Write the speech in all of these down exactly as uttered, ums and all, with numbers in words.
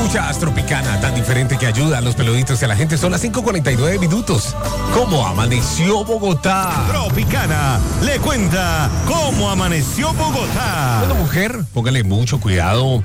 Escuchas Tropicana, tan diferente que ayuda a los peluditos y a la gente. Son las cinco cuarenta y nueve minutos. ¿Cómo amaneció Bogotá? Tropicana le cuenta cómo amaneció Bogotá. Bueno, mujer, póngale mucho cuidado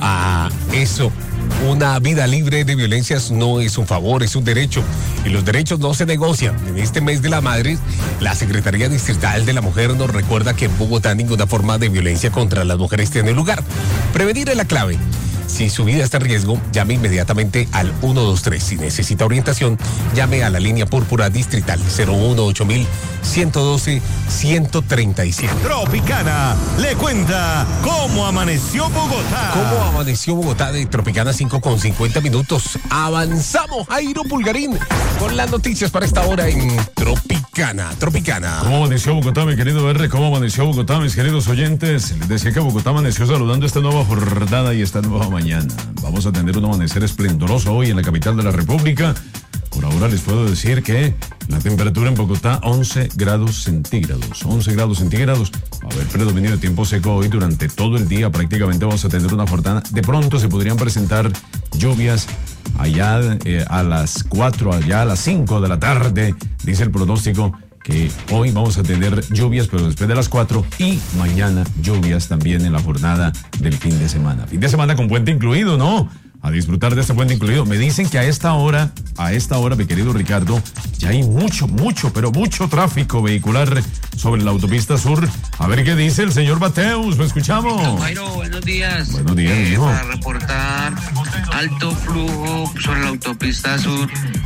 a eso. Una vida libre de violencias no es un favor, es un derecho. Y los derechos no se negocian. En este mes de la madre, la Secretaría Distrital de la Mujer nos recuerda que en Bogotá ninguna forma de violencia contra las mujeres tiene lugar. Prevenir es la clave. Si su vida está en riesgo, llame inmediatamente al uno dos tres. Si necesita orientación, llame a la línea púrpura distrital cero uno ocho mil ciento doce ciento treinta y siete. Tropicana le cuenta cómo amaneció Bogotá. ¿Cómo amaneció Bogotá? De Tropicana cinco con cincuenta minutos. Avanzamos, Jairo Pulgarín, con las noticias para esta hora en Tropicana. Tropicana. ¿Cómo amaneció Bogotá, mi querido R? ¿Cómo amaneció Bogotá, mis queridos oyentes? Les decía que Bogotá amaneció saludando esta nueva jornada y esta nueva mañana. Vamos a tener un amanecer esplendoroso hoy en la capital de la República. Por ahora les puedo decir que la temperatura en Bogotá, once grados centígrados. once grados centígrados. Va a haber predominio de tiempo seco hoy durante todo el día. Prácticamente vamos a tener una jornada. De pronto se podrían presentar lluvias allá eh, a las cuatro, allá a las cinco de la tarde. Dice el pronóstico que hoy vamos a tener lluvias, pero después de las cuatro, y mañana lluvias también en la jornada del fin de semana. Fin de semana con puente incluido, ¿no? A disfrutar de este puente incluido. Me dicen que a esta hora, a esta hora, mi querido Ricardo, ya hay mucho, mucho, pero mucho tráfico vehicular sobre la autopista sur. A ver qué dice el señor Mateus, ¿lo escuchamos? Don Jairo, buenos días. Buenos días, eh, hijo. Para reportar alto flujo sobre la autopista sur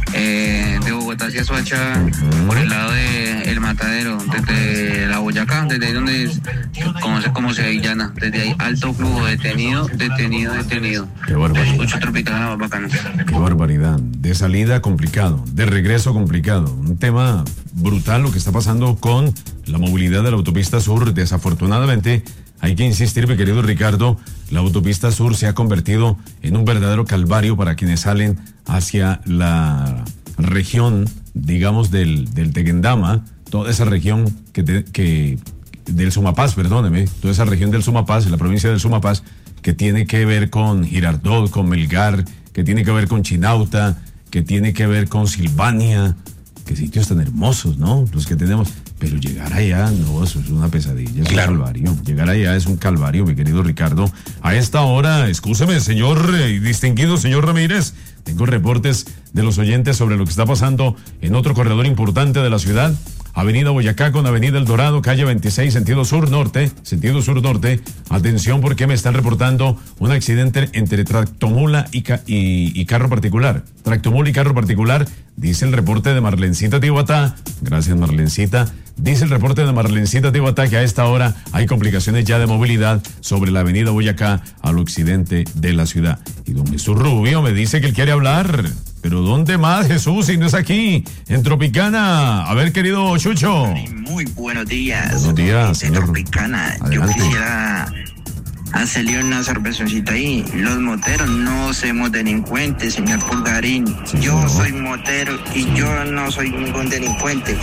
eh, de Bogotá hacia Soacha, uh-huh. por el lado de El Matadero, desde la Boyacá, desde ahí donde es, conoce como se llana, desde ahí alto flujo, detenido, detenido, detenido. Qué barbaridad. Mucho Tropicana, bacano. Qué barbaridad. De salida complicado, de regreso complicado. Un tema brutal lo que está pasando con la movilidad de la autopista sur. Desafortunadamente, hay que insistir, mi querido Ricardo, la autopista sur se ha convertido en un verdadero calvario para quienes salen hacia la región, digamos, del, del Tequendama, toda esa región que, te, que del Sumapaz, perdóneme, toda esa región del Sumapaz, la provincia del Sumapaz, que tiene que ver con Girardot, con Melgar, que tiene que ver con Chinauta, que tiene que ver con Silvania. Qué sitios tan hermosos, ¿no? Los que tenemos. Pero llegar allá, no, eso es una pesadilla, es claro. un calvario. Llegar allá es un calvario, mi querido Ricardo. A esta hora, excúseme, señor eh, distinguido señor Ramírez, tengo reportes de los oyentes sobre lo que está pasando en otro corredor importante de la ciudad. Avenida Boyacá con Avenida El Dorado, calle veintiséis, sentido sur-norte, sentido sur-norte. Atención porque me están reportando un accidente entre tractomula y, ca- y, y carro particular. Tractomula y carro particular, dice el reporte de Marlencita Tibatá. Gracias, Marlencita. Dice el reporte de Marlencita Tibatá que a esta hora hay complicaciones ya de movilidad sobre la Avenida Boyacá al occidente de la ciudad. Y don Jesús Rubio me dice que él quiere hablar. ¿Pero dónde más, Jesús, si no es aquí, en Tropicana? A ver, querido Chucho. Muy buenos días. Buenos días, de señor. Tropicana. Adelante. Yo quisiera hacerle una cervezocita ahí. Los moteros no somos delincuentes, señor Pulgarín. Sí, yo no. soy motero y yo no soy ningún delincuente.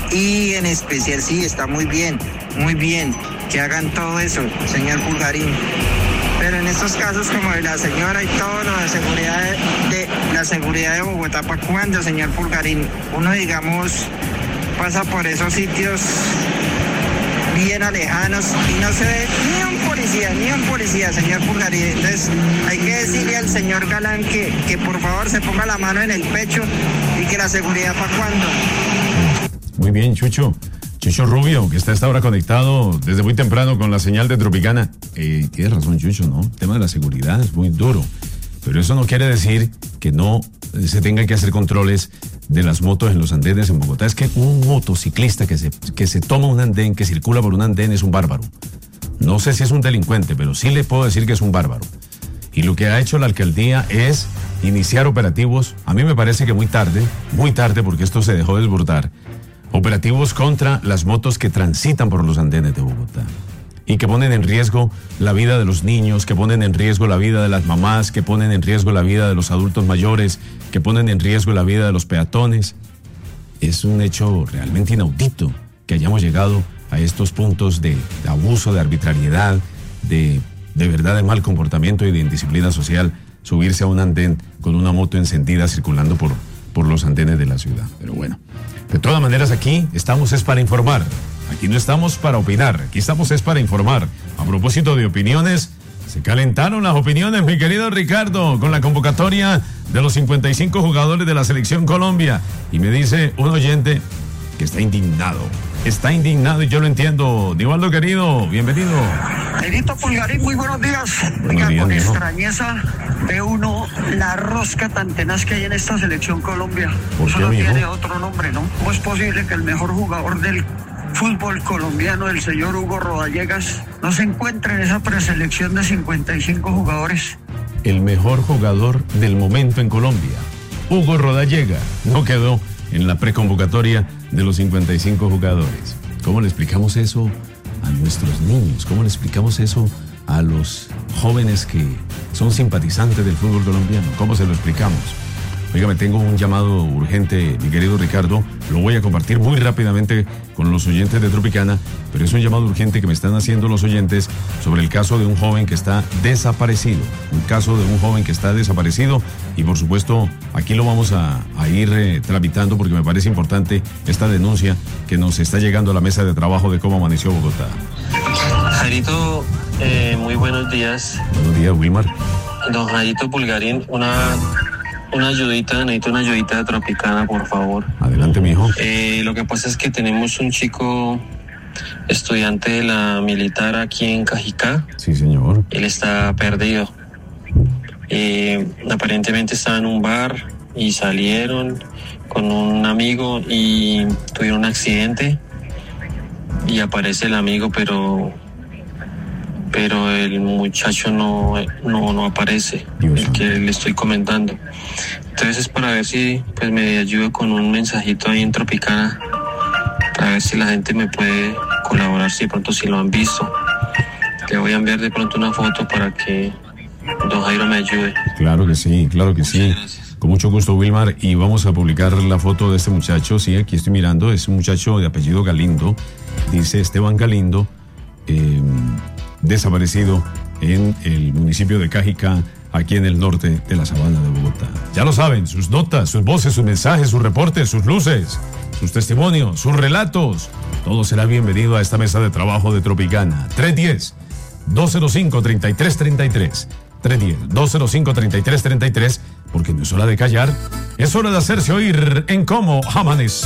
Y en especial, sí, está muy bien, muy bien que hagan todo eso, señor Pulgarín. Pero en estos casos como de la señora y todo lo de seguridad de, de la seguridad de Bogotá, ¿para cuándo, señor Pulgarín? Uno, digamos, pasa por esos sitios bien alejanos y no se ve ni un policía, ni un policía, señor Pulgarín. Entonces hay que decirle al señor Galán que, que por favor se ponga la mano en el pecho y que la seguridad, ¿para cuándo? Muy bien, Chucho. Chucho Rubio, que está a esta hora conectado desde muy temprano con la señal de Tropicana. Eh, tienes razón, Chucho, ¿no? El tema de la seguridad es muy duro. Pero eso no quiere decir que no se tengan que hacer controles de las motos en los andenes en Bogotá. Es que un motociclista que se, que se toma un andén, que circula por un andén, es un bárbaro. No sé si es un delincuente, pero sí le puedo decir que es un bárbaro. Y lo que ha hecho la alcaldía es iniciar operativos, a mí me parece que muy tarde, muy tarde porque esto se dejó desbordar, operativos contra las motos que transitan por los andenes de Bogotá y que ponen en riesgo la vida de los niños, que ponen en riesgo la vida de las mamás, que ponen en riesgo la vida de los adultos mayores, que ponen en riesgo la vida de los peatones. Es un hecho realmente inaudito que hayamos llegado a estos puntos de, de abuso, de arbitrariedad, de, de verdad de mal comportamiento y de indisciplina social subirse a un andén con una moto encendida circulando por, por los andenes de la ciudad. Pero bueno, de todas maneras aquí estamos es para informar. Aquí no estamos para opinar, aquí estamos es para informar. A propósito de opiniones, se calentaron las opiniones, mi querido Ricardo, con la convocatoria de los cincuenta y cinco jugadores de la Selección Colombia. Y me dice un oyente que está indignado. Está indignado y yo lo entiendo. Divaldo querido, bienvenido. Benito Pulgarín, muy buenos días. Buenos Oiga, días, con mijo. extrañeza ve uno la rosca tan tenaz que hay en esta Selección Colombia. ¿Por Eso qué, no mijo? tiene otro nombre, ¿no? ¿Cómo es posible que el mejor jugador del fútbol colombiano, el señor Hugo Rodallegas, no se encuentre en esa preselección de cincuenta y cinco jugadores? El mejor jugador del momento en Colombia, Hugo Rodallega, no quedó en la preconvocatoria de los cincuenta y cinco jugadores. ¿Cómo le explicamos eso a nuestros niños? ¿Cómo le explicamos eso a los jóvenes que son simpatizantes del fútbol colombiano? ¿Cómo se lo explicamos? Oígame, tengo un llamado urgente, mi querido Ricardo. Lo voy a compartir muy rápidamente con los oyentes de Tropicana, pero es un llamado urgente que me están haciendo los oyentes sobre el caso de un joven que está desaparecido. Un caso de un joven que está desaparecido y por supuesto aquí lo vamos a, a ir eh, tramitando porque me parece importante esta denuncia que nos está llegando a la mesa de trabajo de Cómo Amaneció Bogotá. Jairito, eh, muy buenos días. Buenos días, Wilmar. Don Jairito Pulgarín, una, una ayudita, necesito una ayudita de Tropicana, por favor. Adelante, mijo. Eh, lo que pasa es que tenemos un chico estudiante de la militar aquí en Cajicá. Sí, señor. Él está perdido. Eh, aparentemente estaba en un bar y salieron con un amigo y tuvieron un accidente y aparece el amigo, pero pero el muchacho no, no, no aparece, Dios el que le estoy comentando. Entonces es para ver si pues me ayudo con un mensajito ahí en Tropicana, para ver si la gente me puede colaborar, si de pronto si lo han visto. Le voy a enviar de pronto una foto para que don Jairo me ayude. Claro que sí, claro que sí. Con mucho gusto, Wilmar, y vamos a publicar la foto de este muchacho. Sí, aquí estoy mirando, es un muchacho de apellido Galindo, dice Esteban Galindo, eh, desaparecido en el municipio de Cajicá, aquí en el norte de la sabana de Bogotá. Ya lo saben, sus notas, sus voces, sus mensajes, sus reportes, sus luces, sus testimonios, sus relatos, todo será bienvenido a esta mesa de trabajo de Tropicana. tres uno cero, dos cero cinco, tres tres tres tres. tres uno cero, dos cero cinco, tres tres tres tres, porque no es hora de callar, es hora de hacerse oír en Cómo Amaneció.